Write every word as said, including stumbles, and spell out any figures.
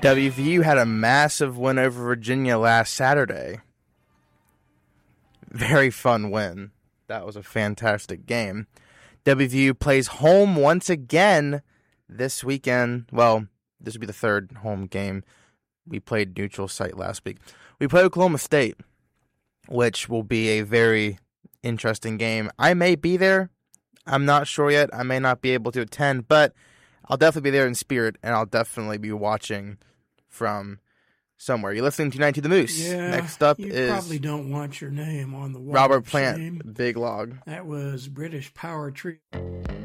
W V U had a massive win over Virginia last Saturday. Very fun win. That was a fantastic game. W V U plays home once again this weekend. Well, this will be the third home game. We played neutral site last week. We play Oklahoma State, which will be a very interesting game. I may be there. I'm not sure yet. I may not be able to attend, but I'll definitely be there in spirit, and I'll definitely be watching from somewhere. You're listening to ninety The Moose. Yeah, Next up you is probably don't want your name on the wall Robert of Plant, shame. Big Log. That was British Power Trio.